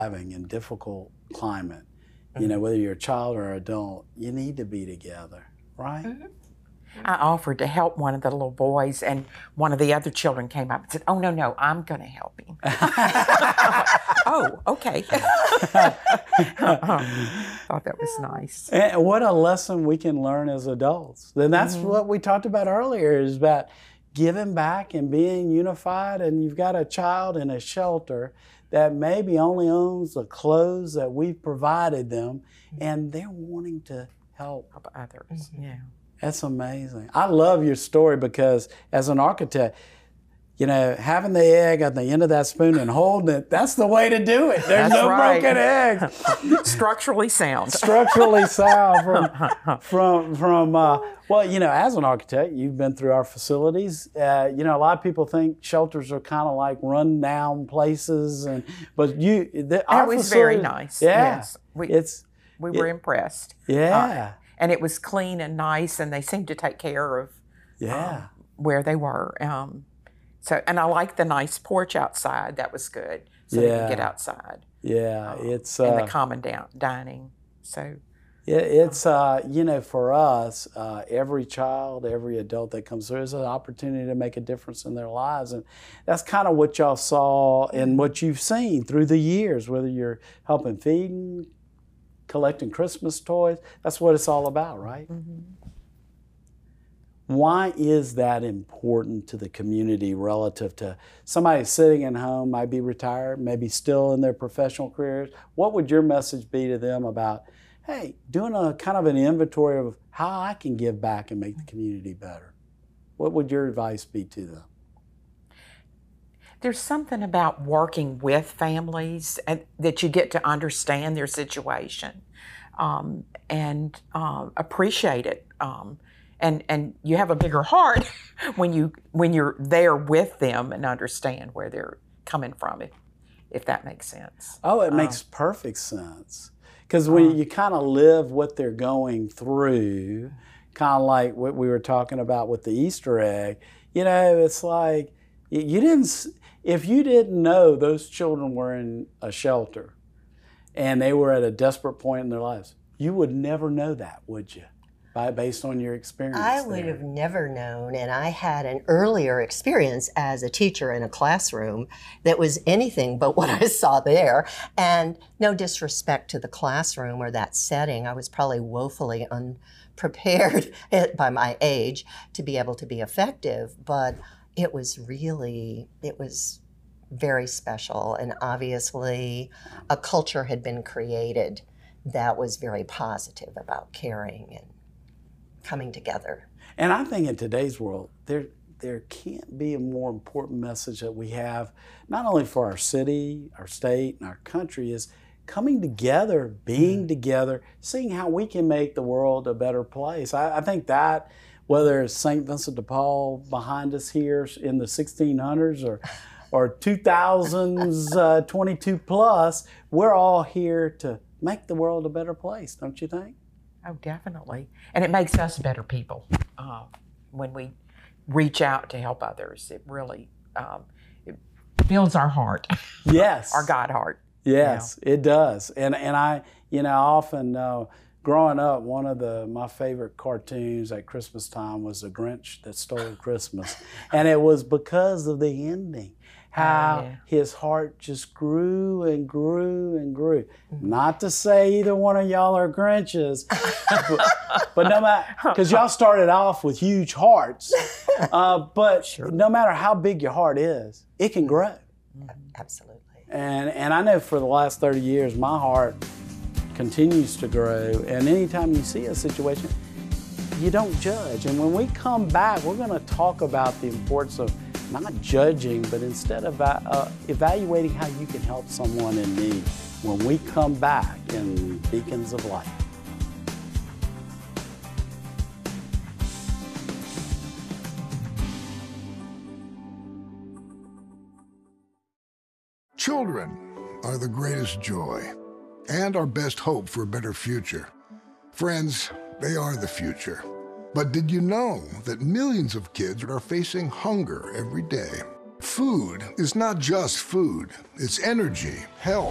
Having in difficult climate, you know, whether you're a child or adult, you need to be together, right? Mm-hmm. I offered to help one of the little boys, and one of the other children came up and said, "Oh, no, I'm going to help him." Oh, okay. Thought that was nice. And what a lesson we can learn as adults. And that's what we talked about earlier, is about giving back and being unified. And you've got a child in a shelter that maybe only owns the clothes that we've provided them, and they're wanting to help Others. Yeah. That's amazing. I love your story because as an architect, you know, having the egg at the end of that spoon and holding it, that's the way to do it. There's no broken eggs. Structurally sound. Structurally sound from well, you know, as an architect, you've been through our facilities. You know, a lot of people think shelters are kind of like run down places, but it was very nice. Yeah. Yes. We were impressed. Yeah. And it was clean and nice, and they seemed to take care of where they were. And I liked the nice porch outside. That was good, so they could get outside. Yeah, it's and the common dining. So it's you know, for us, every child, every adult that comes through is an opportunity to make a difference in their lives, and that's kind of what y'all saw and what you've seen through the years. Whether you're helping feeding, collecting Christmas toys, that's what it's all about, right? Mm-hmm. Why is that important to the community relative to somebody sitting at home, might be retired, maybe still in their professional careers? What would your message be to them about, hey, doing a kind of an inventory of how I can give back and make the community better? What would your advice be to them? There's something about working with families that you get to understand their situation and appreciate it. And you have a bigger heart when you're there with them and understand where they're coming from, if that makes sense. Oh, it makes perfect sense. Because when you kind of live what they're going through, kind of like what we were talking about with the Easter egg, you know, it's like if you didn't know those children were in a shelter and they were at a desperate point in their lives, you would never know that, would you? Based on your experience I would have never known, and I had an earlier experience as a teacher in a classroom that was anything but what I saw there. And no disrespect to the classroom or that setting, I was probably woefully unprepared by my age to be able to be effective, but it was very special, and obviously a culture had been created that was very positive about caring and coming together. And I think in today's world, there can't be a more important message that we have, not only for our city, our state, and our country, is coming together, being together, seeing how we can make the world a better place. I think that, whether it's St. Vincent de Paul behind us here in the 1600s or 2000s, 22 plus, we're all here to make the world a better place, don't you think? Oh, definitely. And it makes us better people when we reach out to help others. It really it builds our heart. Yes. Our God heart. Yes, it does. And I, you know, I often know, growing up, one of my favorite cartoons at Christmas time was The Grinch That Stole Christmas. And it was because of the ending. How his heart just grew and grew and grew. Not to say either one of y'all are Grinches, but no matter, because y'all started off with huge hearts, but no matter how big your heart is, it can grow. Absolutely. And I know for the last 30 years, my heart continues to grow, and anytime you see a situation, you don't judge. And when we come back, we're going to talk about the importance of not judging, but instead of evaluating how you can help someone in need when we come back in Beacons of Light. Children are the greatest joy and our best hope for a better future. Friends, they are the future. But did you know that millions of kids are facing hunger every day? Food is not just food, it's energy, health,